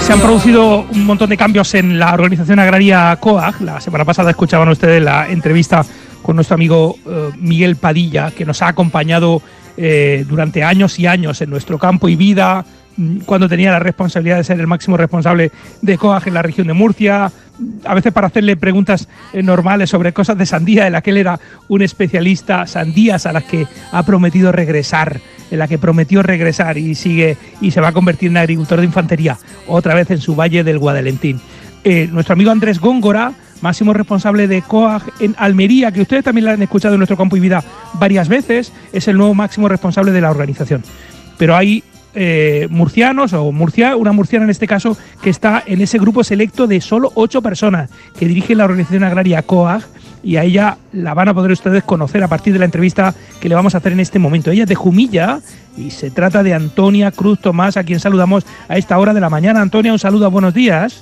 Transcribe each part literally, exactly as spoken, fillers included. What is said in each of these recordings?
se han producido un montón de cambios en la organización agraria COAG. La semana pasada escuchaban ustedes la entrevista con nuestro amigo eh, Miguel Padilla, que nos ha acompañado eh, durante años y años en nuestro campo y vida, cuando tenía la responsabilidad de ser el máximo responsable de COAG en la región de Murcia, a veces para hacerle preguntas eh, normales sobre cosas de sandía, en la que él era un especialista, sandías a las que ha prometido regresar, en la que prometió regresar y sigue y se va a convertir en agricultor de infantería, otra vez en su valle del Guadalentín. Eh, nuestro amigo Andrés Góngora, máximo responsable de COAG en Almería, que ustedes también lo han escuchado en nuestro campo y vida varias veces, es el nuevo máximo responsable de la organización. Pero hay Eh, murcianos o Murcia, una murciana en este caso, que está en ese grupo selecto de solo ocho personas que dirigen la organización agraria COAG, y a ella la van a poder ustedes conocer a partir de la entrevista que le vamos a hacer en este momento. Ella es de Jumilla y se trata de Antonia Cruz Tomás, a quien saludamos a esta hora de la mañana. Antonia, un saludo, buenos días.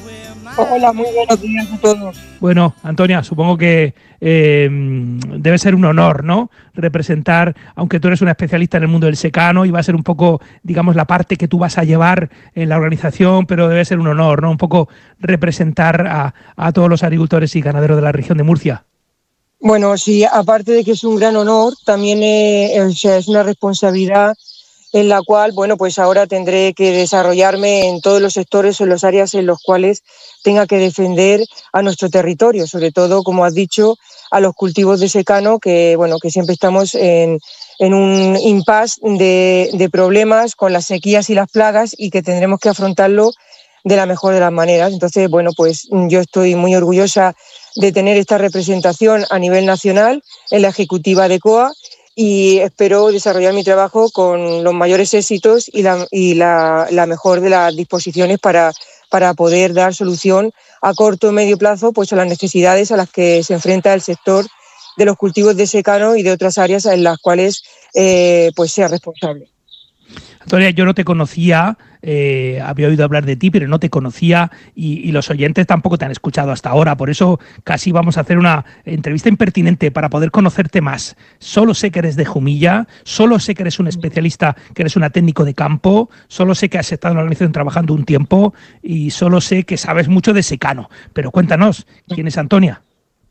Hola, muy buenos días a todos. Bueno, Antonia, supongo que eh, debe ser un honor, ¿no?, representar, aunque tú eres una especialista en el mundo del secano y va a ser un poco, digamos, la parte que tú vas a llevar en la organización, pero debe ser un honor, ¿no?, un poco representar a, a todos los agricultores y ganaderos de la región de Murcia. Bueno, sí, aparte de que es un gran honor, también eh, o sea, es una responsabilidad en la cual, bueno, pues ahora tendré que desarrollarme en todos los sectores o en las áreas en los cuales tenga que defender a nuestro territorio, sobre todo, como has dicho, a los cultivos de secano, que, bueno, que siempre estamos en, en un impasse de, de problemas con las sequías y las plagas y que tendremos que afrontarlo de la mejor de las maneras. Entonces, bueno, pues yo estoy muy orgullosa de tener esta representación a nivel nacional en la ejecutiva de COAG, y espero desarrollar mi trabajo con los mayores éxitos y la, y la, la mejor de las disposiciones para, para poder dar solución a corto o medio plazo, pues, a las necesidades a las que se enfrenta el sector de los cultivos de secano y de otras áreas en las cuales eh, pues sea responsable. Antonia, yo no te conocía, eh, había oído hablar de ti, pero no te conocía y, y los oyentes tampoco te han escuchado hasta ahora. Por eso casi vamos a hacer una entrevista impertinente para poder conocerte más. Solo sé que eres de Jumilla, solo sé que eres un especialista, que eres una técnico de campo, solo sé que has estado en la organización trabajando un tiempo y solo sé que sabes mucho de secano. Pero cuéntanos, ¿quién es Antonia?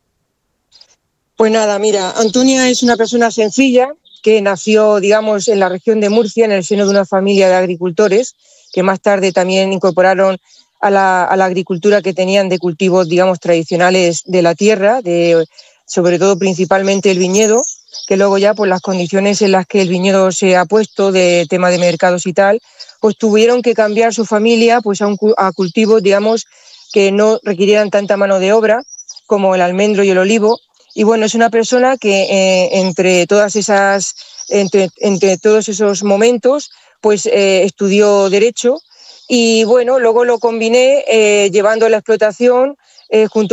Pues nada, mira, Antonia es una persona sencilla, que nació, digamos, en la región de Murcia, en el seno de una familia de agricultores, que más tarde también incorporaron a la, a la agricultura que tenían de cultivos, digamos, tradicionales de la tierra, de, sobre todo principalmente el viñedo, que luego ya, pues, las condiciones en las que el viñedo se ha puesto, de tema de mercados y tal, pues tuvieron que cambiar su familia, pues, a, un, a cultivos, digamos, que no requirieran tanta mano de obra, como el almendro y el olivo. Y bueno, es una persona que eh, entre todas esas, entre, entre todos esos momentos, pues eh, estudió Derecho y bueno, luego lo combiné eh, llevando la explotación eh, junto